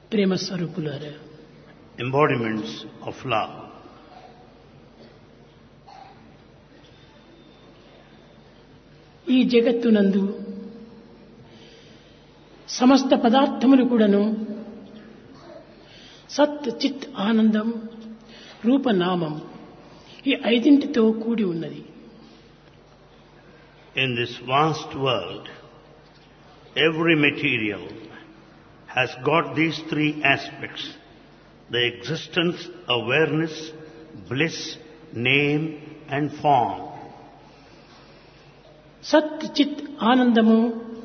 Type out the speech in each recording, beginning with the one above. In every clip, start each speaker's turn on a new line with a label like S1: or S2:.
S1: ప్రేమ స్వరూపులారా,
S2: embodiments of love.
S1: ఈ జగత్తునందు సమస్త పదార్థములు కూడాను సత్ చిత్ ఆనందం రూపనామం ఈ ఐదింటితో కూడి ఉన్నది.
S2: In this vast world, every material has got these three aspects: the existence, awareness, bliss, name and form.
S1: సత్ చిత్ ఆనందము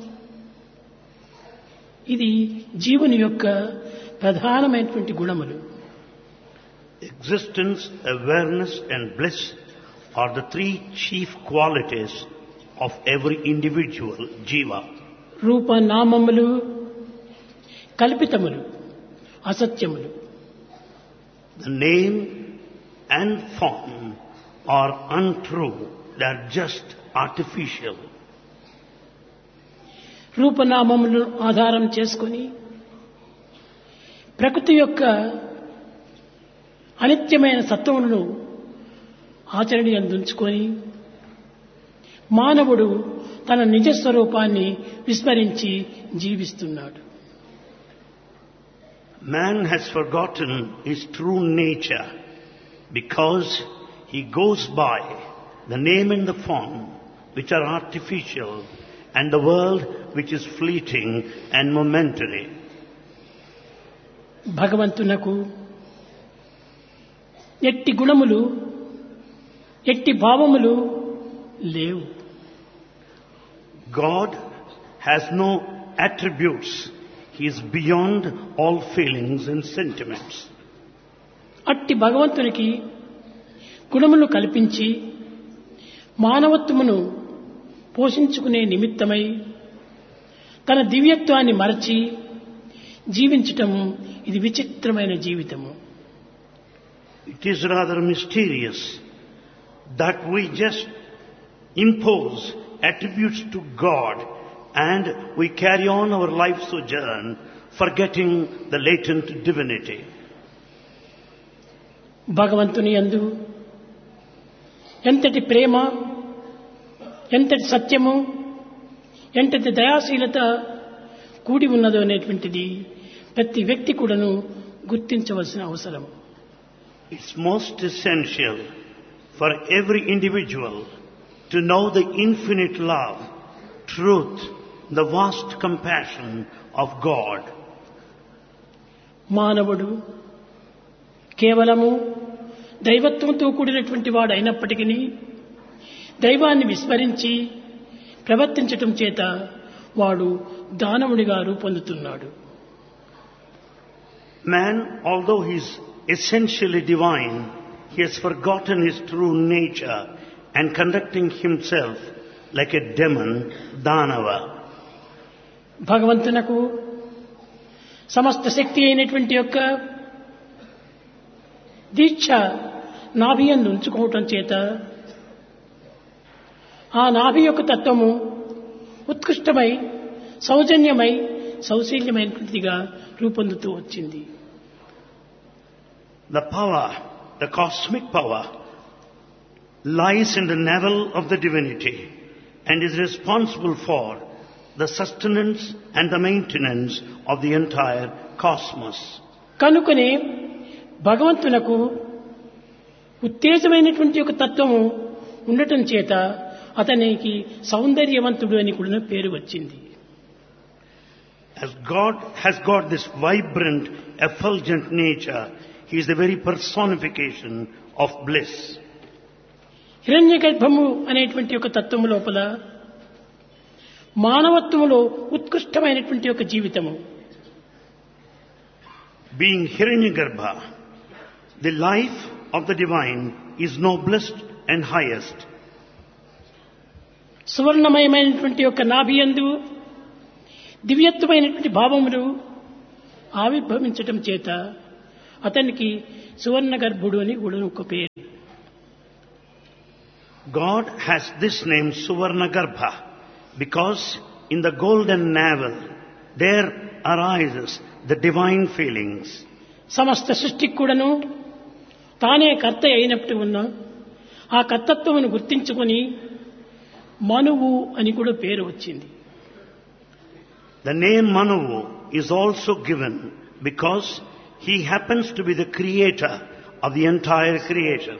S1: ఇది జీవుని యొక్క ప్రధానమైనటువంటి గుణములు.
S2: Existence, awareness and bliss are the three chief qualities of every individual, jiva.
S1: రూపనామములు కల్పితములు, అసత్యములు.
S2: The name and form are untrue, they are just artificial.
S1: రూపనామములను ఆధారం చేసుకొని ప్రకృతి యొక్క అనిత్యమైన సత్వములను ఆచరణయందుంచుకొని మానవుడు తన నిజస్వరూపాన్ని విస్మరించి జీవిస్తున్నాడు.
S2: Man has forgotten his true nature because he goes by the name and the form which are artificial and the world which is fleeting and momentary.
S1: భగవంతునకు ఎట్టి గుణములు ఎట్టి భావములు లేవు.
S2: God has no attributes. He is beyond all feelings and sentiments.
S1: అట్టి భగవంతునికి గుణములు కల్పించి మానవత్వమును పోషించుకునే నిమిత్తమై తన దివ్యత్వాన్ని మరచి జీవించటం ఇది విచిత్రమైన జీవితము.
S2: It is rather mysterious that we just impose attributes to God and we carry on our life sojourn forgetting the latent divinity.
S1: భగవంతుని యందు ఎంతటి ప్రేమ, ఎంతటి సత్యము, ఎంతటి దయాశీలత కూడి ఉన్నదో అనేటువంటిది ప్రతి వ్యక్తి కూడాను గుర్తించవలసిన అవసరం.
S2: It's most essential for every individual to know the infinite love, truth, the vast compassion of God.
S1: మానవుడు కేవలము దైవత్వంతో కూడినటువంటి వాడు అయినప్పటికీ దైవాన్ని విస్మరించి ప్రవర్తించటం చేత వాడు దానవుడిగా రూపొందుతున్నాడు.
S2: Man, although he is essentially divine, he has forgotten his true nature and conducting himself like a demon, Danava.
S1: భగవంతునకు సమస్త శక్తి అయినటువంటి యొక్క దీక్ష నాభియందు ఉంచుకోవటం చేత ఆ నాభి యొక్క తత్వము ఉత్కృష్టమై సౌజన్యమై సౌశీల్యమైనటువంటిదిగా రూపొందుతూ వచ్చింది.
S2: The power, the cosmic power, lies in the navel of the divinity and is responsible for the sustenance and the maintenance of the entire cosmos.
S1: కనుకనే భగవంతునకు ఉత్తేజమైనటువంటి ఒక తత్వము ఉండటం చేత అతనికి సౌందర్యవంతుడు అని కూడా పేరు వచ్చింది.
S2: As God has got this vibrant, effulgent nature, He is the very personification of bliss.
S1: హిరణ్య గర్భము అనేటువంటి ఒక తత్వము లోపల మానవత్వములో ఉత్కృష్టమైనటువంటి ఒక జీవితము.
S2: Being Hiranyagarbha, the life of the divine is noblest and highest.
S1: సువర్ణమయమైనటువంటి యొక్క నాభియందు దివ్యత్వమైనటువంటి భావములు ఆవిర్భవించటం చేత అతనికి సువర్ణ గర్భుడు అని కూడా ఒక పేరు.
S2: God has this name Suvarnagarbha because in the golden navel there arises the divine feelings.
S1: సమస్త సృష్టికి కూడాను తానే కర్త అయినప్పుడు ఉన్న ఆ కర్తత్వమును గుర్తించుకొని మనువు అని కూడా పేరు వచ్చింది.
S2: The name Manu is also given because he happens to be the creator of the entire creation.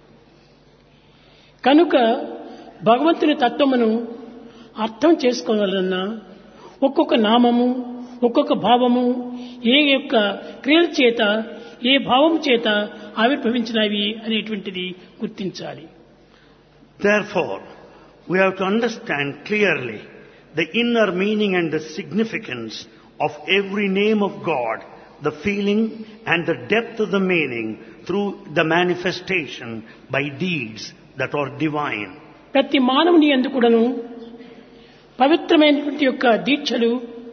S1: కనుక భగవంతుని తత్వమును అర్థం చేసుకోవాలన్నా ఒక్కొక్క నామము, ఒక్కొక్క భావము ఏ యొక్క క్రియల చేత, ఏ భావం చేత ఆవిర్భవించినవి అనేటువంటిది గుర్తించాలి.
S2: Therefore, we have to understand clearly the inner meaning and the significance of every name of God, the feeling and the depth of the meaning through the manifestation by deeds that are divine.
S1: ప్రతి మానవుని యందు కూడాను పవిత్రమైనటువంటి యొక్క దీక్షలు,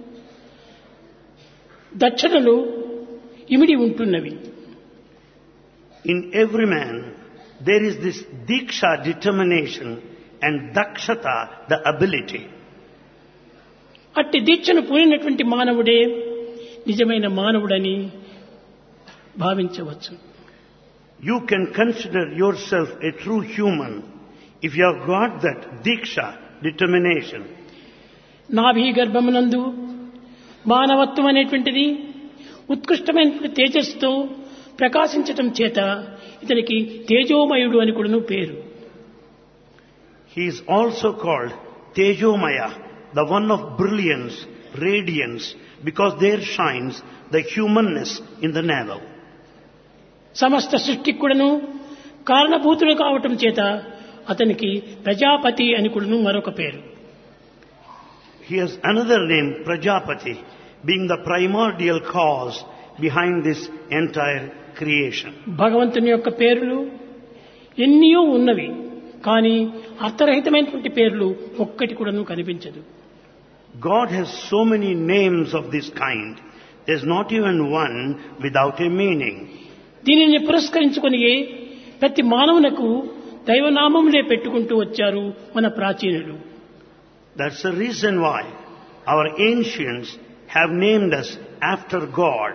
S1: దక్షతలు ఇమిడి ఉంటున్నవి.
S2: In every man there is this diksha, determination, and dakshata, the ability.
S1: అట్టి దీక్షను పూనినటువంటి మానవుడే నిజమైన మానవుడని భావించవచ్చు.
S2: You can consider yourself a true human if you have got that diksha, determination.
S1: నాభి గర్భమునందు మానవత్వం అనేటువంటిది ఉత్కృష్టమైనటువంటి తేజస్సుతో ప్రకాశించటం చేత ఇతనికి తేజోమయుడు అని కూడాను పేరు.
S2: He is also called Tejomaya, the one of brilliance, radiance, because there shines the humanness in the navel.
S1: సమస్త సృష్టికి కూడాను కారణభూతుడు కావటం చేత అతనికి ప్రజాపతి అని కూడాను మరొక పేరు.
S2: He has another name, Prajapati, being the primordial cause behind this entire creation.
S1: భగవంతుని యొక్క పేర్లు ఎన్నో ఉన్నవి, కానీ అర్థరహితమైనటువంటి పేర్లు ఒక్కటి కూడాను కనిపించదు.
S2: God has so many names of this kind. There's not even one without a meaning.
S1: దీనిని పురస్కరించుకొని ప్రతి మానవునకు దైవనామములే పెట్టుకుంటూ వచ్చారు మన ప్రాచీనులు.
S2: That's the reason why our ancients have named us after God.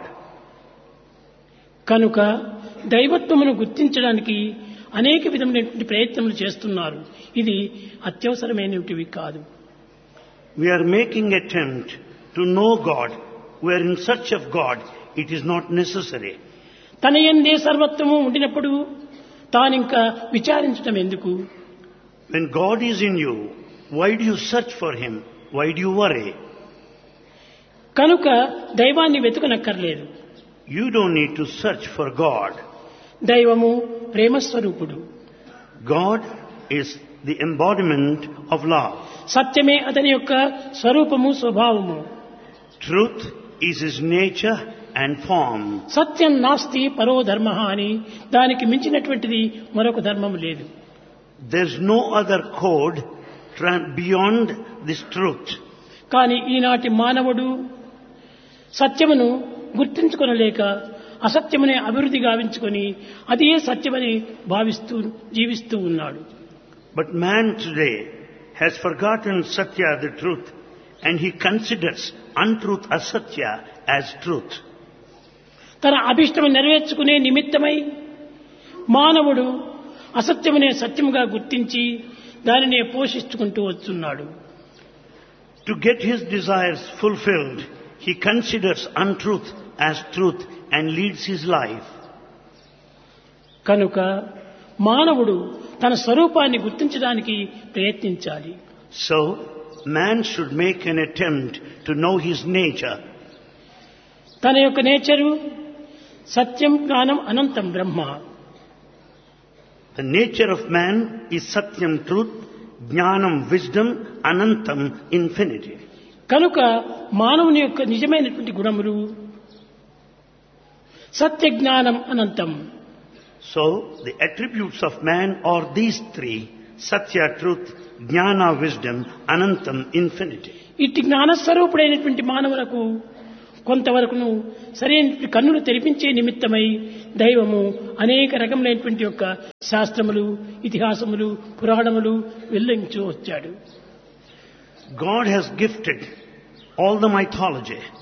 S1: కనుక దైవత్వమును గుర్తించడానికి అనేక విధమైనటువంటి ప్రయత్నములు చేస్తున్నారు. ఇది అత్యవసరమైనవి కాదు.
S2: We are making attempt to know God. We are in search of God. It is not necessary.
S1: తన యందే సర్వత్వము ఉండినప్పుడు తానింకా విచారించటం ఎందుకు?
S2: When God is in you, why do you search for Him? Why do you worry?
S1: కనుక దైవాన్ని వెతుకనక్కర్లేదు.
S2: You don't need to search for God.
S1: దైవము ప్రేమస్వరూపుడు.
S2: God is the embodiment of love.
S1: సత్యమే అతని యొక్క స్వరూపము, స్వభావము.
S2: Truth is His nature and form.
S1: సత్యం నాస్తి పరో ధర్మ అని దానికి మించినటువంటిది మరొక ధర్మం లేదు.
S2: There's no other code beyond this truth.
S1: కానీ ఈనాటి మానవుడు సత్యమును గుర్తించుకొనలేక అసత్యమునే అభివృద్ధి గావించుకొని అదే సత్యమని భావిస్తూ జీవిస్తూ ఉన్నాడు.
S2: But man today has forgotten Satya, the truth, and he considers untruth, asatya, as truth.
S1: తన అభిష్టము నెరవేర్చుకునే నిమిత్తమై మానవుడు అసత్యమునే సత్యముగా గుర్తించి దానినే పోషించుకుంటూ వస్తున్నాడు.
S2: To get his desires fulfilled, he considers untruth as truth and leads his life.
S1: కనుక మానవుడు తన స్వరూపాన్ని గుర్తించడానికి ప్రయత్నించాలి.
S2: So, man should make an attempt to know his nature.
S1: తన యొక్క నేచరు సత్యం, జ్ఞానం, అనంతం బ్రహ్మ.
S2: The nature of man is satyam, truth, jnanam, wisdom, anantam, infinity.
S1: కనుక మానవుని యొక్క నిజమైనటువంటి గుణములు సత్య, జ్ఞానం, అనంతం.
S2: So, the attributes of man are these three: satya, truth, jnana, wisdom, anantam, infinity.
S1: ఇట్టి జ్ఞానస్వరూపుడైనటువంటి మానవులకు కొంతవరకును సరైన కన్నులు తెరిపించే నిమిత్తమై దైవము అనేక రకములైనటువంటి యొక్క శాస్త్రములు, ఇతిహాసములు, పురాణములు వెల్లించు వచ్చాడు.
S2: God has gifted all the mythology,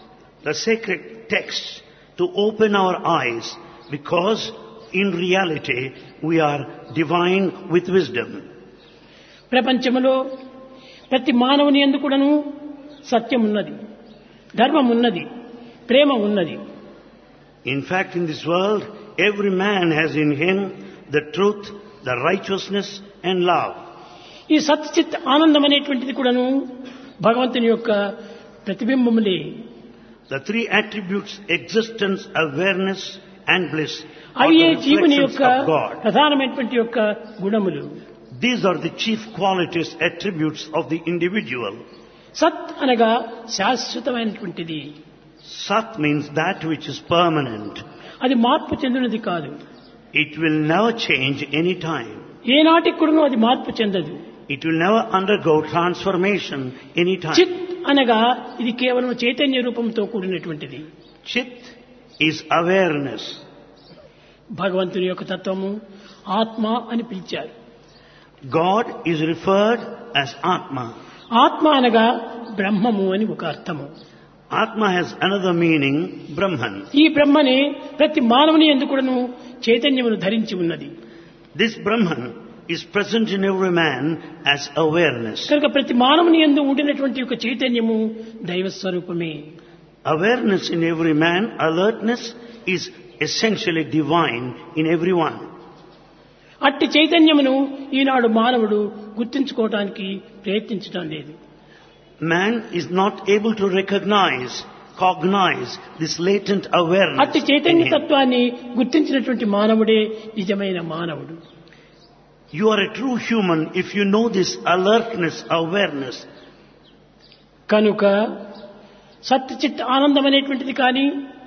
S2: the sacred texts to open our eyes, because in reality we are divine with wisdom.
S1: ప్రపంచంలో ప్రతి మానవుని యందు కూడాను సత్యం ఉన్నది, ధర్మం ఉన్నది, ప్రేమ ఉన్నది.
S2: In fact, in this world, every man has in him the truth, the righteousness and love.
S1: ఈ సత్చిత్ ఆనందం అనేటువంటిది కూడాను భగవంతుని యొక్క ప్రతిబింబములే.
S2: The three attributes, existence, awareness and bliss, are
S1: అవి
S2: the
S1: జీవుని
S2: reflections
S1: యొక్క
S2: of God.
S1: ప్రధానమైనటువంటి యొక్క గుణములు.
S2: These are the chief qualities, attributes of the individual.
S1: సత్ అనగా శాశ్వతమైనటువంటిది.
S2: Sat means that which is permanent.
S1: అది మార్పు చెందినది కాదు.
S2: It will never change any time.
S1: ఏనాటికి కూడాను అది మార్పు చెందదు.
S2: It will never undergo transformation any time.
S1: చిత్ అనగా ఇది కేవలం చైతన్య రూపంతో కూడినటువంటిది.
S2: Chit is awareness.
S1: భగవంతుని యొక్క తత్వము ఆత్మ అని పిలిచారు.
S2: God is referred as Atma.
S1: ఆత్మ అనగా బ్రహ్మము అని ఒక అర్థము.
S2: Atma has another meaning, Brahman.
S1: ఈ బ్రహ్మనే ప్రతి మానవుని యందు కూడాను చైతన్యమును ధరించి ఉన్నది.
S2: This Brahman is present in every man as awareness.
S1: కనుక ప్రతి మానవుని యందు ఉండినటువంటి ఒక చైతన్యము దైవ స్వరూపమే.
S2: Awareness in every man, alertness is essentially divine in everyone.
S1: అట్టి చైతన్యమును ఈనాడు మానవుడు గుర్తించుకోవడానికి ప్రయత్నించడం లేదు.
S2: Man is not able to cognize this latent awareness
S1: అట్టి
S2: in
S1: చైతన్య
S2: him.
S1: తత్వాన్ని గుర్తించినటువంటి మానవుడే నిజమైన మానవుడు.
S2: You are a true human if you know this alertness, awareness.
S1: కనుక సత్యచిత్ ఆనందం అనేటువంటిది కానీ,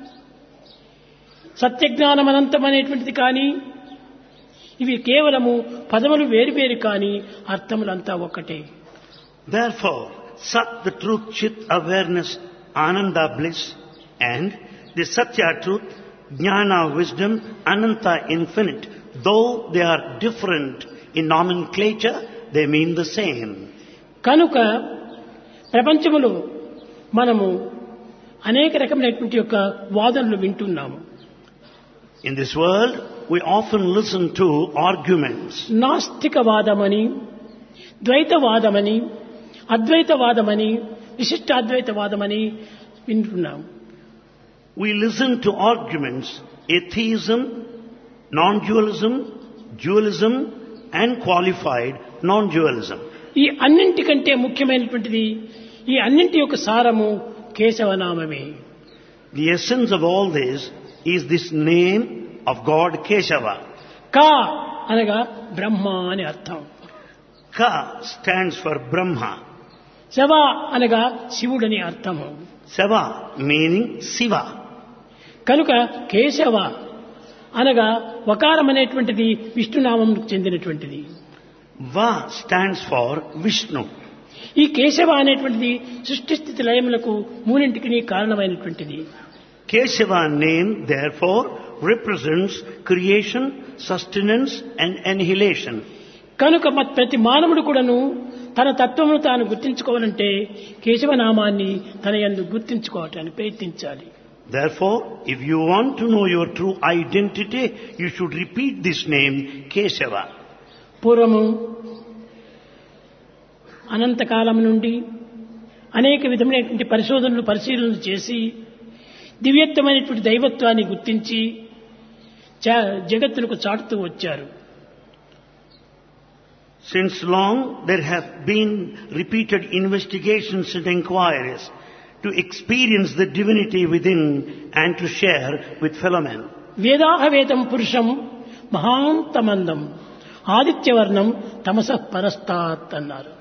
S1: సత్యజ్ఞానం అనంతం అనేటువంటిది కానీ, ఇవి కేవలము పదములు వేరువేరు కానీ అర్థములంతా ఒక్కటే.
S2: Therefore, Sat, the truth, Chit, awareness, Ananda, bliss, and the Satya, truth, Jnana, wisdom, Ananta, infinite. Though they are different in nomenclature, they mean the same.
S1: కనుక ప్రపంచములో మనము అనేక రకమైనటువంటి యొక్క వాదనలు వింటున్నాము.
S2: In this world, we often listen to arguments.
S1: నాస్తికవాదమని, ద్వైతవాదమని, అద్వైతవాదమని, విశిష్టాద్వైతవాదమని వింటున్నాము.
S2: We listen to arguments, atheism, non-dualism, dualism, and qualified non-dualism.
S1: ఈ అన్నింటికంటే ముఖ్యమైనటువంటిది, ఈ అన్నింటి యొక్క సారము కేశవనామమే.
S2: The essence of all this is this name of God, Keshava.
S1: కా అనగా బ్రహ్మ అని అర్థం.
S2: Ka stands for Brahma.
S1: శవ అనగా శివుడని అర్థము.
S2: Seva meaning Siva.
S1: కనుక కేశవ అనగా వకారం అనేటువంటిది విష్ణునామంకు చెందినటువంటిది.
S2: Va stands for Vishnu.
S1: ఈ కేశవ అనేటువంటిది సృష్టి స్థితి లయములకు మూడింటికి కారణమైనటువంటిది.
S2: Keshava name therefore represents creation, sustenance and annihilation.
S1: కనుక ప్రతి మానవుడు కూడాను తన తత్వమును తాను గుర్తించుకోవాలంటే కేశవనామాన్ని తన యందు గుర్తించుకోవటానికి ప్రయత్నించాలి.
S2: Therefore, if you want to know your true identity, you should repeat this name, Keshava.
S1: పూర్వము అనంతకాలం నుండి అనేక విధమైనటువంటి పరిశీలనలు చేసి దివ్యత్వమైనటువంటి దైవత్వాన్ని గుర్తించి జగత్తులకు చాటుతూ వచ్చారు.
S2: Since long there have been repeated investigations and inquiries to experience the divinity within and to share with fellow men.
S1: వేదాహవేదం పురుషం మహాంతమందం ఆదిత్యవర్ణం తమసః పరస్తాత్ అన్నారు.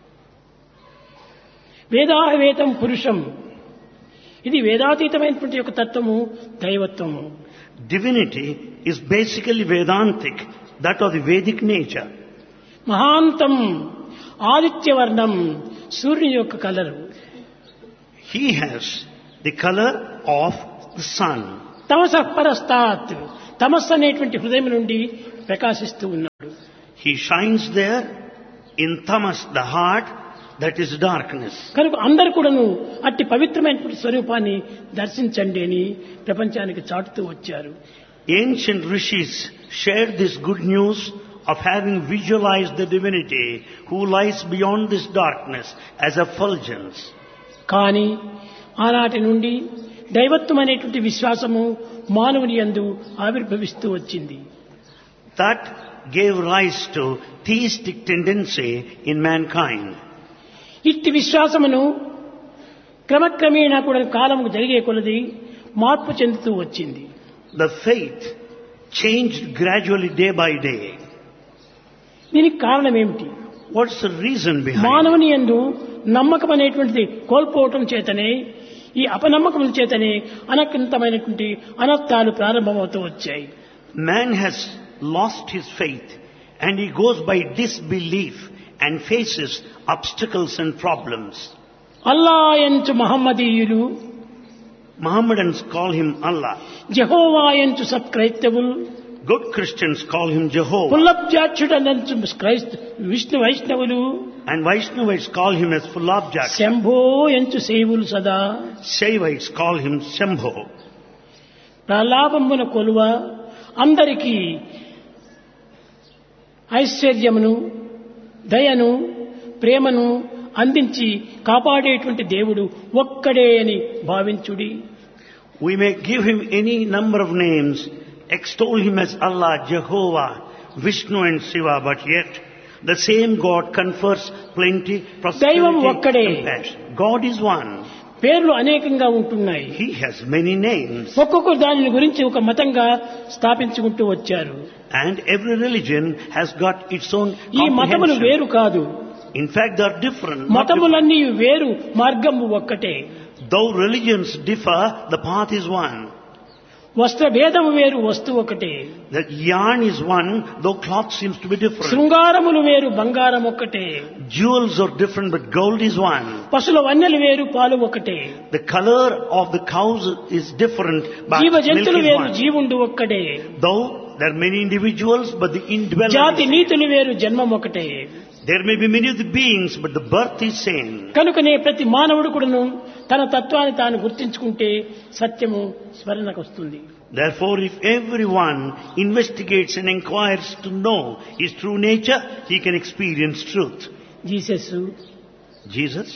S1: వేదాహవేదం పురుషం, ఇది వేదాతీతమైనటువంటి యొక్క తత్వము, దైవత్వము.
S2: Divinity is basically Vedantic, that of the Vedic nature.
S1: మహాంతం ఆదిత్యవర్ణం, సూర్యుని యొక్క colour.
S2: He has the color of the sun.
S1: తమసః పరస్తాత్, తమస్సు అనేటువంటి హృదయం నుండి ప్రకాశిస్తూ ఉన్నాడు.
S2: He shines there in tamas, the heart, that is darkness.
S1: కనుక అందరూ కూడాను అట్టి పవిత్రమైనటువంటి స్వరూపాన్ని దర్శించండి అని ప్రపంచానికి చాటుతూ వచ్చారు.
S2: Ancient rishis shared this good news of having visualized the divinity who lies beyond this darkness as effulgence.
S1: కానీ ఆనాటి నుండి దైవత్వం అనేటువంటి విశ్వాసము మానవుని యందు ఆవిర్భవిస్తూ వచ్చింది.
S2: That gave rise to theistic tendency in mankind.
S1: ఇట్టి విశ్వాసమును క్రమక్రమేణా కూడా కాలము జరిగే కొలది మార్పు చెందుతూ వచ్చింది.
S2: The faith changed gradually day by day.
S1: దీనికి కారణం ఏమిటి?
S2: What's the reason behind it?
S1: మానవుని యందు నమ్మకం అనేటువంటిది కోల్పోవటం చేతనే, ఈ అపనమ్మకం చేతనే అనకంతమైనటువంటి అనర్థాలు ప్రారంభమవుతూ వచ్చాయి.
S2: Man has lost his faith and he goes by disbelief and faces obstacles and problems.
S1: Allah ఎంచు మహమ్మదీయులు,
S2: Mohammedans call him Allah.
S1: Jehovah ఎంచు సత్క్రైస్తవులు,
S2: Good Christians call him Jehovah.
S1: పుల్లబ్జాక్షుడనంచు Vishnu వైష్ణవులు,
S2: And Vaishnavites call him as Fullabjak.
S1: Shambho ఎంచు శైవులు సదా,
S2: Shaivites call him Shambho.
S1: ప్రలాపమున కొలువ అందరికీ ఐశ్వర్యమును, దయను, ప్రేమను అందించి కాపాడేటువంటి దేవుడు ఒక్కడే అని భావించుడి.
S2: We may give him any number of names, extol him as Allah, Jehovah, Vishnu and Shiva, but yet the same God confers plenty,
S1: దైవం
S2: prosperity,
S1: ఒక్కడే.
S2: compassion. God is one.
S1: పేర్లు అనేకంగా ఉంటున్నాయి.
S2: He has many names.
S1: ఒక్కొక్కరు దాని గురించి ఒక మతంగా స్థాపించుకుంటూ వచ్చారు.
S2: And every religion has got its own
S1: ఈ మతములు
S2: comprehension.
S1: వేరు కాదు.
S2: In fact, they are different. not different.
S1: మతములన్నీ వేరు, మార్గము ఒక్కటే.
S2: Though religions differ, the path is one.
S1: వస్త్ర భేదము వేరు, వస్తువు ఒకటే.
S2: The yarn is one, though cloth seems to be different.
S1: శృంగారములు వేరు, బంగారం ఒక్కటే.
S2: Jewels are different, but gold is one.
S1: పశుల వన్నెలు వేరు, పాలు ఒకటే.
S2: The color of the cows is different, but
S1: జీవ
S2: milk
S1: జంతువులు
S2: is
S1: వేరు,
S2: one.
S1: జీవుండు ఒక్కటే.
S2: Though there are many individuals, but the indweller
S1: జాతి
S2: is same.
S1: నీతులు వేరు, జన్మం ఒకటే.
S2: There may be many of the beings, but the birth is same.
S1: కనుకనే ప్రతి మానవుడు కూడాను తన తత్వాన్ని తాను గుర్తించుకుంటే సత్యము స్మరణకు వస్తుంది.
S2: Therefore, if everyone investigates and inquires to know his true nature, he can experience truth.
S1: Jesus
S2: Jesus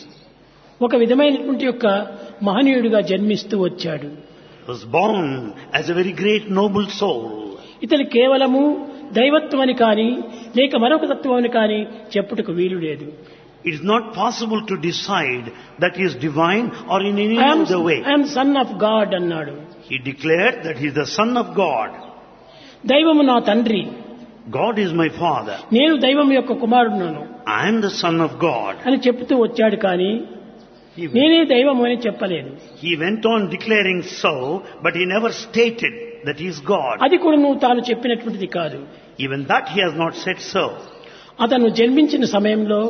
S1: ఒక విధమైనటువంటి యొక్క మహనీయుడిగా జన్మిస్తూ వచ్చాడు.
S2: was born as a very great noble soul.
S1: ఇతను కేవలము దైవత్వం అని కానీ లేక మరొక తత్వం అని కానీ చెప్పుటకు వీలు లేదు.
S2: It is not possible to decide that he is divine or in any other way.
S1: I'm son of God అన్నాడు.
S2: He declared that he is the son of God.
S1: దైవము నా తండ్రి,
S2: God is my father.
S1: నేను దైవం యొక్క కుమారుడును
S2: I am the son of God.
S1: అని చెప్తూ వచ్చాడు. కానీ నేనే దైవము అని చెప్పలేదు.
S2: He went on declaring so, but he never stated that he is God.
S1: అది కూడా నువ్వు తాను చెప్పినటువంటిది కాదు.
S2: Even that he has not said so.
S1: అతను జన్మించిన సమయంలో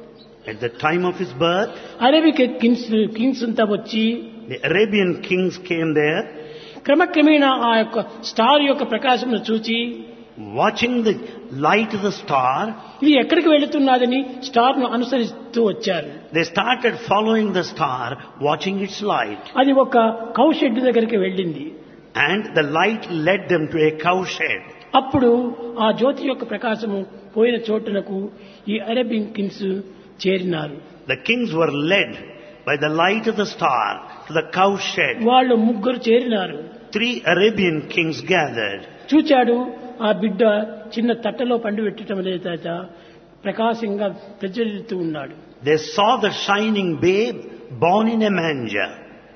S2: At the time of his birth,
S1: Arabic Kings అంతా వచ్చి
S2: the Arabian kings came there,
S1: క్రమక్రమేణా ఆ యొక్క స్టార్ యొక్క ప్రకాశమును చూచి
S2: watching the light of the star.
S1: ఇది ఎక్కడికి వెళుతున్నదని స్టార్ ను అనుసరిస్తూ వచ్చారు.
S2: They started following the star, watching its light.
S1: అది ఒక కౌ షెడ్ దగ్గరికి వెళ్ళింది.
S2: And the light led them to a cow shed.
S1: అప్పుడు ఆ జ్యోతి యొక్క ప్రకాశము పోయిన చోటునకు ఈ Arabian Kings చేరినారు.
S2: The kings were led by the light of the star to the cow shed.
S1: వాళ్ళు ముగ్గురు చేరినారు.
S2: 3 Arabian kings gathered.
S1: చూచాడు ఆ బిడ్డ చిన్న తట్టలో పండు పెట్టడం లేదట, ప్రకాశంగా ప్రజ్వలిస్తూ ఉన్నాడు.
S2: They saw the shining babe born in a manger.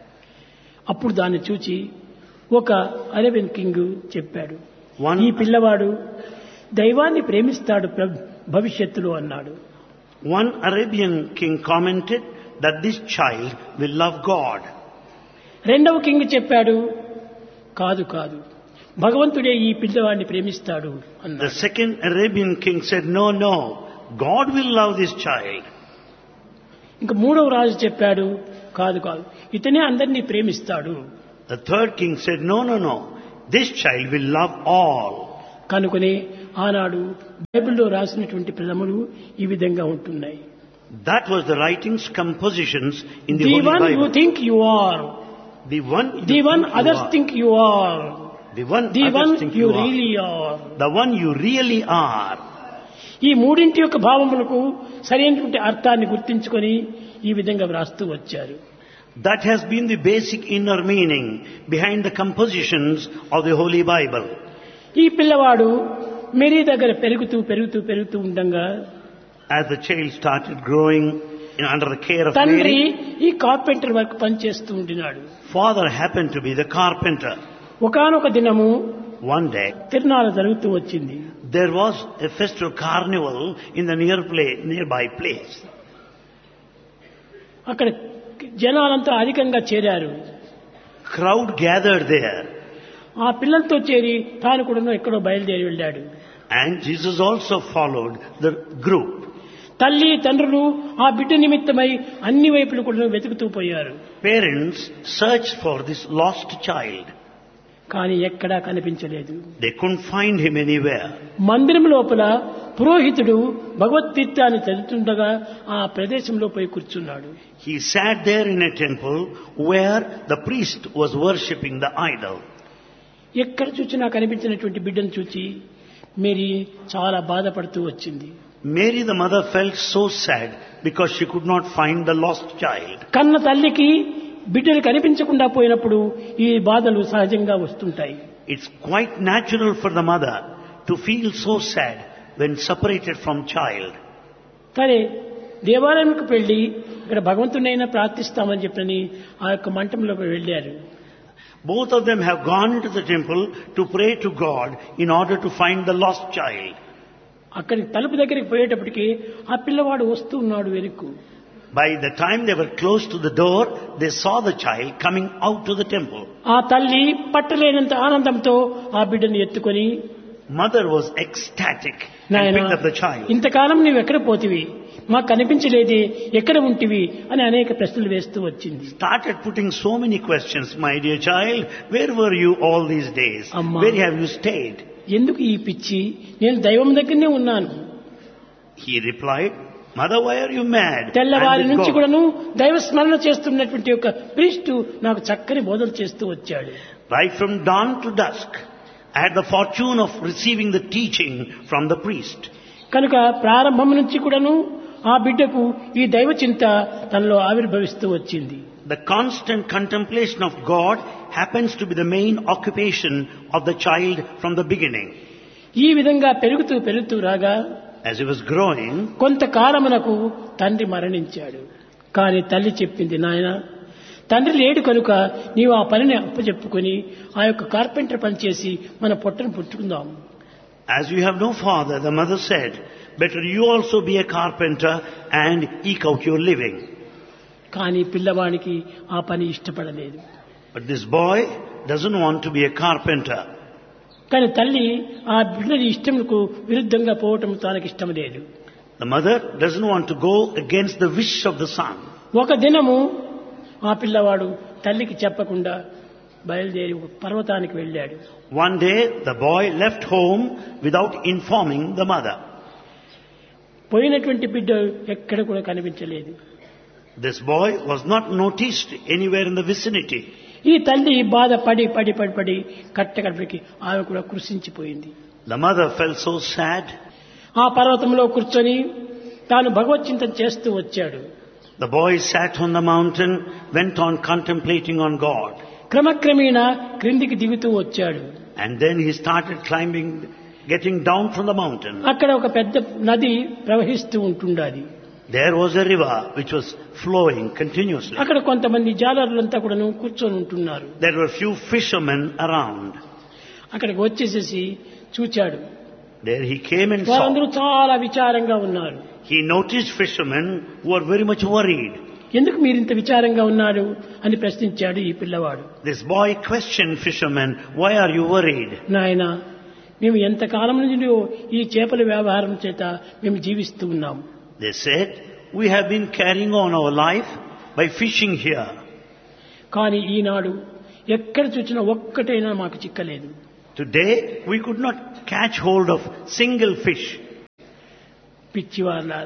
S1: అప్పుడు దాన్ని చూచి ఒక అరేబియన్ కింగ్ చెప్పాడు,
S2: One,
S1: ఈ పిల్లవాడు దైవాన్ని ప్రేమిస్తాడు భవిష్యత్తులో అన్నాడు.
S2: one Arabian king commented that this child will love God.
S1: రెండవ కింగ్ చెప్పాడు, కాదు కాదు, భగవంతుడే ఈ పిల్లవాడిని ప్రేమిస్తాడు
S2: The
S1: అన్నాడు.
S2: second Arabian king said, no, no, God will love this child.
S1: ఇంకా మూడవ రాజు చెప్పాడు, కాదు కాదు, ఇతనే అందరినీ ప్రేమిస్తాడు.
S2: The third king said, no, no, no, this child will love all.
S1: కనుకనే ఆనాడు బైబిల్లో రాసినటువంటి పదములు ఈ విధంగా ఉంటున్నాయి.
S2: That was the writings, compositions in the
S1: The
S2: Holy
S1: one you
S2: Bible.
S1: think you are,
S2: The one
S1: the
S2: you
S1: one
S2: think you
S1: others
S2: are.
S1: think you are,
S2: The one
S1: the
S2: others
S1: one
S2: think
S1: you
S2: you are.
S1: really are.
S2: The one you really are.
S1: ఈ మూడింటి యొక్క భావములకు సరైనటువంటి అర్థాన్ని గుర్తించుకొని ఈ విధంగా వ్రాస్తూ వచ్చారు.
S2: That has been the basic inner meaning behind the compositions of the Holy Bible.
S1: ఈ పిల్లవాడు మేరీ దగ్గర పెరుగుతూ పెరుగుతూ పెరుగుతూ ఉండగా
S2: As the child started growing under the care of
S1: తండ్రి
S2: Mary,
S1: ఈ కార్పెంటర్ వర్క్ పనిచేస్తూ ఉండినాడు.
S2: father happened to be the carpenter.
S1: ఒకానొక దినము
S2: One day,
S1: తిరునాళ్ళ జరుగుతూ వచ్చింది.
S2: there was a festival carnival in the nearby place.
S1: అక్కడ జనాలంతా అధికంగా చేరారు.
S2: Crowd gathered there,
S1: ఆ పిల్లలతో చేరి తాను కూడా ఎక్కడో బయలుదేరి వెళ్ళాడు.
S2: and Jesus also followed the group.
S1: తల్లి తండ్రులు ఆ బిడ్డ నిమిత్తమై అన్ని వైపులు కూడా వెతుకుతూ పోయారు.
S2: Parents searched for this lost child.
S1: కానీ ఎక్కడా కనిపించలేదు.
S2: They couldn't find him anywhere.
S1: మందిరం లోపల పురోహితుడు భగవద్గీతాన్ని చదువుతుండగా ఆ ప్రదేశంలో పోయి కూర్చున్నాడు.
S2: He sat there in a temple where the priest was worshipping the idol.
S1: ఎక్కడ చూసినా కనిపించినటువంటి బిడ్డను చూచి మేరీ చాలా బాధపడుతూ వచ్చింది.
S2: Mary the mother felt so sad because she could not find the lost child.
S1: కన్న తల్లికి బిడ్డలు కనిపించకుండా పోయినప్పుడు ఈ బాధలు సహజంగా వస్తుంటాయి.
S2: It's quite natural for the mother to feel so sad when separated from child.
S1: సరే దేవాలయంకు వెళ్ళి ఇక్కడ భగవంతునైనా ప్రార్థిస్తామని చెప్పని ఆ యొక్క మంటంలోకి వెళ్ళారు.
S2: Both of them have gone into the temple to pray to God in order to find the lost child.
S1: అక్కడికి తలుపు దగ్గరికి పోయేటప్పటికి ఆ పిల్లవాడు వస్తూ ఉన్నాడు వెనుక్కు.
S2: By the time they were close to the door, they saw the child coming out to the temple.
S1: ఆ తల్లి పట్టలేనంత ఆనందంతో ఆ బిడ్డను ఎత్తుకొని,
S2: Mother was ecstatic and
S1: నాయనా
S2: picked up the child.
S1: ఇంతకాలం నీవు ఎక్కడ పోతివి, మాకు కనిపించలేదే, ఎక్కడ ఉంటివి అని అనేక ప్రశ్నలు వేస్తూ వచ్చింది.
S2: Started putting so many questions. My dear child, where were you all these days?
S1: Amma.
S2: Where have you stayed?
S1: ఎందుకు ఈ పిచ్చి, నేను దైవం దగ్గరనే ఉన్నాను.
S2: He replied, Mother, why are you mad?
S1: తెల్లవారి
S2: I'm with
S1: నుంచి
S2: God.
S1: కూడాను దైవ స్మరణ చేస్తున్నటువంటి ఒక ప్రీస్టు నాకు చక్కని బోధలు చేస్తూ వచ్చాడు.
S2: Right from dawn to dusk, I had the fortune of receiving the teaching from the priest.
S1: కనుక ప్రారంభం నుంచి కూడాను ఆ బిడ్డకు ఈ దైవ చింత తనలో ఆవిర్భవిస్తూ వచ్చింది.
S2: The constant contemplation of God happens to be the main occupation of the child from the beginning.
S1: ఈ విధంగా పెరుగుతూ పెరుగుతూ రాగా
S2: As he was growing,
S1: కొంతకాలమునకు తండ్రి మరణించాడు. కానీ తల్లి చెప్పింది, నాయన తండ్రి లేడు కనుక నీవు ఆ పనిని అప్పచెప్పుకొని ఆ యొక్క కార్పెంటర్ పని చేసి మన పొట్టను పుట్టుకుందాం.
S2: as you have no father, the mother said, better you also be a carpenter and eke out your living.
S1: కానీ పిల్లవానికి ఆ పని ఇష్టపడలేదు.
S2: But this boy doesn't want to be a carpenter.
S1: కానీ తల్లి ఆ బిడ్డని ఇష్టములకు విరుద్ధంగా పోవటం తనకి ఇష్టం లేదు.
S2: The mother doesn't want to go against the wish of the son.
S1: ఒక దినము ఆ పిల్లవాడు తల్లికి చెప్పకుండా బయలుదేరి ఒక పర్వతానికి వెళ్ళాడు.
S2: One day the boy left home without informing the mother.
S1: పోయినటువంటి బిడ్డ ఎక్కడ కూడా కనిపించలేదు.
S2: This boy was not noticed anywhere in the vicinity.
S1: ఈ తల్లి బాధ పడి పడి పడి పడి కట్టకడికి ఆమె కూడా కృషించిపోయింది.
S2: The mother felt so sad.
S1: ఆ పర్వతంలో కూర్చొని తాను భగవచ్చింతన చేస్తూ వచ్చాడు.
S2: The boy sat on the mountain, went on contemplating on God.
S1: క్రమక్రమేణా క్రిందికి దిగుతూ వచ్చాడు.
S2: And then he started climbing, getting down from the mountain.
S1: అక్కడ ఒక పెద్ద నది ప్రవహిస్తూ ఉంటుండాది.
S2: There was a river which was flowing continuously.
S1: అక్కడ కొంతమంది జాలరులంతా కూడా కూర్చొని ఉంటున్నారు.
S2: There were few fishermen around.
S1: అక్కడికి వచ్చేసేసి చూచాడు.
S2: There he came and saw.
S1: వారందరూ చాలా విచారంగా ఉన్నారు.
S2: He noticed fishermen who were very much worried.
S1: ఎందుకు మీరు ఇంత విచారంగా ఉన్నారు అని ప్రశ్నించాడు ఈ పిల్లవాడు.
S2: This boy questioned fishermen, why are you worried?
S1: నాయనా, మేము ఎంత కాలం నుంచి ఈ చేపల వ్యవహారం చేత మేము జీవిస్తూ ఉన్నాం.
S2: They said, we have been carrying on our life by fishing here.
S1: కానీ ఈనాడు ఎక్కడ చూసినా ఒక్కటైనా మాకు చిక్కలేదు.
S2: Today we could not catch hold of single fish.
S1: పిచ్చివారులారా,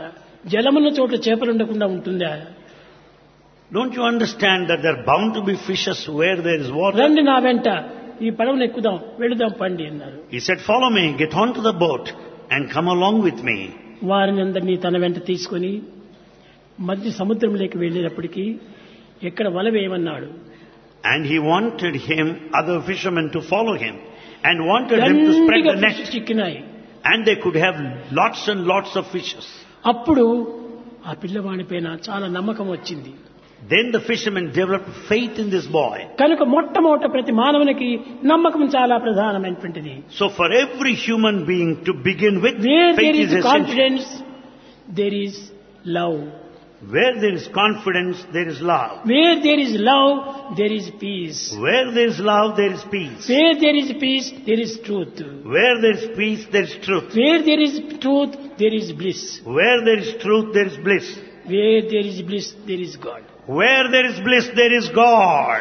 S1: జలమున్న చోట చేపలు ఉండకుండా ఉంటుందా?
S2: Don't you understand that there are bound to be fishes where there is water?
S1: రండి నా వెంట, ఈ పడవను ఎక్కుదాం, వెళుదాం పండి అన్నారు.
S2: He said, follow me, get onto the boat and come along with me.
S1: వారిని అందరినీ తన వెంట తీసుకొని మధ్య సముద్రంలోకి వెళ్ళేటప్పటికీ ఎక్కడ వల వేయమన్నాడు.
S2: And he wanted him, other fishermen, to follow him and wanted him to spread the net.
S1: చిక్కినాయి.
S2: And they could have lots and lots of fishes.
S1: అప్పుడు ఆ పిల్లవాడి పైన చాలా నమ్మకం వచ్చింది.
S2: Then the fishermen developed faith in this boy.
S1: కనుక మొట్టమొదట ప్రతి మానవునికి నమ్మకం చాలా ప్రధానమైనటువంటిది.
S2: So for every human being to begin with,
S1: Where there
S2: faith
S1: is
S2: is essential.
S1: confidence, there is love.
S2: Where there is confidence, there is love.
S1: Where there is love, there is peace.
S2: Where there is love, there is peace.
S1: Where there is peace, there is truth.
S2: Where there is peace, there is truth.
S1: Where there is truth, there is bliss.
S2: Where there is truth, there is bliss.
S1: Where there is bliss, there is God.
S2: Where there is bliss, there is God.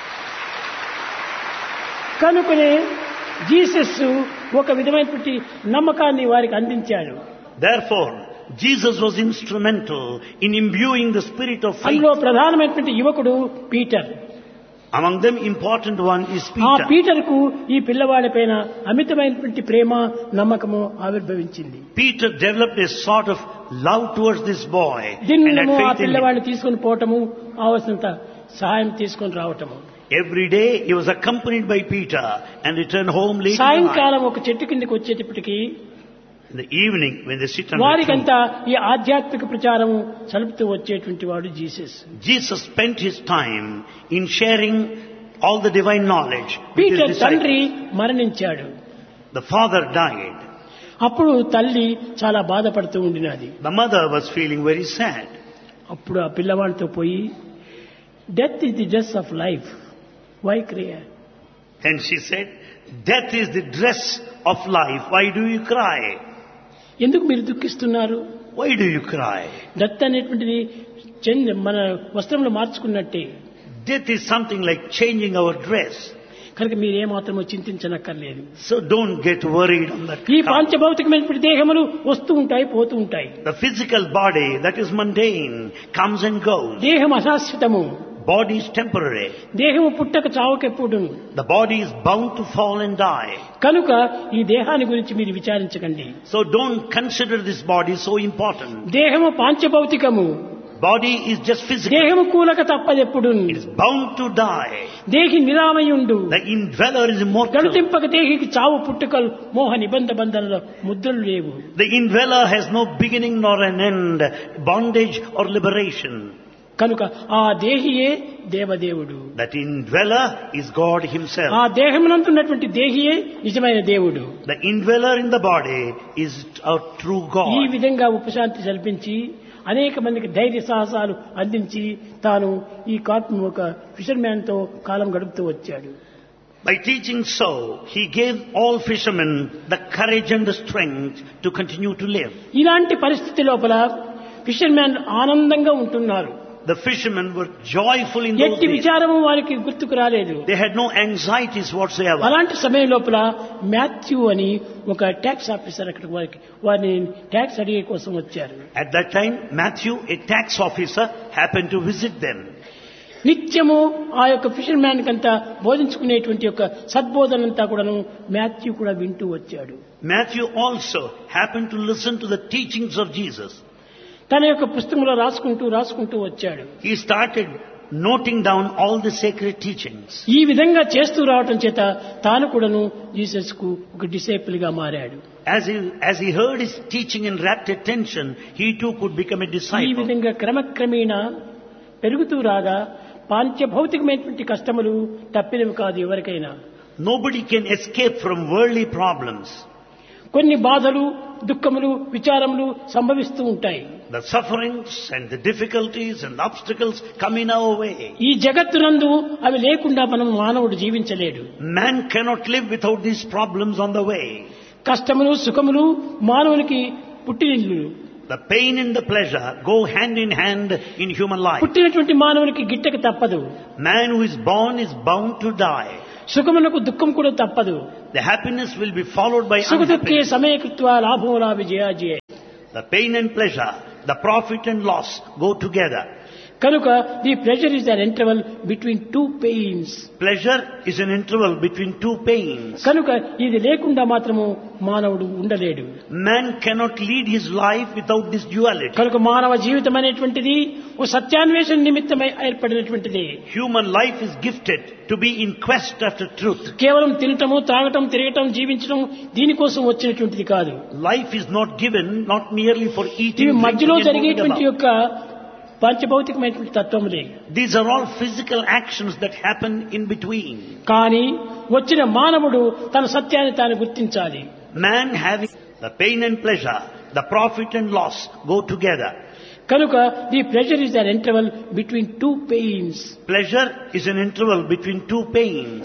S1: కనుకనే Jesus ఒక విధమైనటువంటి నమ్మకాన్ని వారికి అందించాడు.
S2: Therefore, Jesus was instrumental in imbuing the spirit of faith.
S1: అందులో ప్రధానమైనటువంటి యువకుడు Peter.
S2: Among them, important one is
S1: ఆ
S2: Peter.
S1: పీటర్కు ఈ పిల్లవాడి పైన అమితమైనటువంటి ప్రేమ, నమ్మకము ఆవిర్భవించింది.
S2: Peter developed a sort of love towards this boy and
S1: దినము
S2: had
S1: ఆ
S2: faith in him.
S1: పిల్లవాడిని తీసుకొని పోవటము, కావలసినంత సహాయం తీసుకొని రావటము.
S2: Every day he was accompanied by Peter and returned home late in the night.
S1: సాయంకాలం ఒక చెట్టు కిందకి వచ్చేటప్పటికి
S2: In the evening, when they sit on the
S1: వారికంతా
S2: tree,
S1: ఈ ఆధ్యాత్మిక ప్రచారము సలుపుతూ వచ్చేటువంటి వాడు Jesus.
S2: Jesus spent his time in sharing all the divine knowledge with his
S1: Peter తండ్రి
S2: disciples.
S1: మరణించాడు.
S2: The father died.
S1: అప్పుడు తల్లి చాలా బాధపడుతూ ఉండినది.
S2: The mother was feeling very sad.
S1: అప్పుడు ఆ పిల్లవాడితో పోయి, death is the dress of life, why cry?
S2: And she said, death is the dress of life. Why do you cry?
S1: ఎందుకు మీరు దుఃఖిస్తున్నారు?
S2: Why do you cry?
S1: Death అనేటువంటిది మన వస్త్రంలో మార్చుకున్నట్టే.
S2: Death is something like changing our dress.
S1: కనుక మీరేమాత్రమో చింతించనక్కర్లేదు.
S2: So don't get worried on that
S1: ఈ
S2: count.
S1: పాంచభౌతికమైనటువంటి దేహములు వస్తూ ఉంటాయి, పోతూ ఉంటాయి.
S2: The physical body that is mundane comes and goes.
S1: దేహం అశాశ్వతము.
S2: Body is temporary.
S1: దేహము పుట్టక చావకెప్పుడు.
S2: The body is bound to fall and die.
S1: కనుక ఈ దేహాన్ని గురించి మీరు విచారించకండి.
S2: So don't consider this body so important.
S1: దేహము పాంచభౌతికము.
S2: Body is just physical.
S1: దేహము కూలక తప్పదెప్పుడు.
S2: It is bound to die.
S1: దేహి నిరామయుండు.
S2: The indweller is immortal.
S1: గణతింపక దేహికి చావు పుట్టుకలు మోహ నిబంధ బంధనల ముద్రలు లేవు.
S2: The indweller has no beginning nor an end, bondage or liberation.
S1: కనుక ఆ దేహియే దేవదేవుడు.
S2: That indweller is God
S1: ఆ
S2: himself.
S1: దేహమునందున్నటువంటి దేహియే నిజమైన దేవుడు.
S2: The indweller in the body is our true
S1: ఈ
S2: God.
S1: విధంగా ఉపశాంతి కల్పించి అనేక మందికి ధైర్య సాహసాలు అందించి తాను ఈ ఒక ఫిషర్ మ్యాన్ తో కాలం గడుపుతూ వచ్చాడు.
S2: By teaching so, he gave all fishermen the courage and the strength to continue to live.
S1: ఇలాంటి పరిస్థితి లోపల ఫిషర్ మ్యాన్ ఆనందంగా ఉంటున్నారు.
S2: The fishermen were joyful in those
S1: ఎట్టి
S2: days.
S1: విచారము వారికి గుర్తుకు రాలేదు.
S2: They had no anxieties whatsoever.
S1: అలాంటి సమయం లోపల మాథ్యూ అని ఒక ట్యాక్స్ ఆఫీసర్ అక్కడికి వారిని ట్యాక్స్ అడిగే కోసం వచ్చారు.
S2: At that time, Matthew, a tax officer, happened to visit them.
S1: నిత్యము ఆ యొక్క ఫిషర్ మ్యాన్ కంతా బోధించుకునేటువంటి యొక్క సద్బోధనంతా కూడాను మాథ్యూ కూడా వింటూ వచ్చాడు.
S2: Matthew also happened to listen to the teachings of Jesus.
S1: తన యొక్క పుస్తకంలో రాసుకుంటూ వచ్చాడు.
S2: He started noting down all the sacred teachings.
S1: ఈ విధంగా చేస్తూ రావటం చేత తాను కూడాను జీసస్ కు ఒక డిసైపుల్ గా మారాడు.
S2: As he heard his teaching and rapt attention, he too could become a
S1: ఈ
S2: disciple.
S1: విధంగా క్రమక్రమేణా పెరుగుతూ రాగా పాంచభౌతికమైనటువంటి కష్టములు తప్పినవి కాదు ఎవరికైనా.
S2: Nobody can escape from worldly problems.
S1: కొన్ని బాధలు, దుఃఖములు, విచారములు సంభవిస్తూ ఉంటాయి.
S2: The sufferings and the difficulties and obstacles come in our way.
S1: ఈ జగత్తునందు అవి లేకుండా మనం మానవుడు జీవించలేడు.
S2: Man cannot live without these problems on the way.
S1: కష్టములు, సుఖములు మానవునికి పుట్టినిల్లు.
S2: The pain and the pleasure go hand in hand in human life.
S1: పుట్టినటువంటి మానవునికి గిట్టక తప్పదు.
S2: Man who is born is bound to die.
S1: సుఖమునకు దుఃఖం కూడా తప్పదు.
S2: The happiness will be followed by
S1: సుఖ దుఃఖే
S2: unhappiness.
S1: సమయకృత్వా లాభో లాభ జయాజయ.
S2: The pain and pleasure the profit and loss go together.
S1: కనుక the pleasure is an interval between two pains.
S2: Pleasure is an interval between two pains.
S1: కనుక ఇది లేకుండా మాత్రము మానవుడు ఉండలేడు.
S2: Man cannot lead his life without this duality.
S1: కనుక మానవ జీవితం అనేటువంటిది ఓ సత్యాన్వేషణ నిమిత్తమై ఏర్పడినటువంటిది.
S2: Human life is gifted to be in quest after truth.
S1: కేవలం తినటము, త్రాగటం, తిరగటం, జీవించడం దీనికోసం వచ్చినటువంటిది కాదు.
S2: Life is not given not merely for eating,
S1: ఇవి మధ్యలో
S2: drinking and
S1: జరిగేటువంటి
S2: moving
S1: యొక్క పంచభౌతికమైనటువంటి తత్వములే.
S2: about. These are all physical actions that happen in between.
S1: కానీ వచ్చిన మానవుడు తన సత్యాన్ని తాను గుర్తించాలి.
S2: Man having the pain and pleasure, the profit and loss go together.
S1: కనుక the pleasure is an interval between two pains.
S2: Pleasure is an interval between two pains.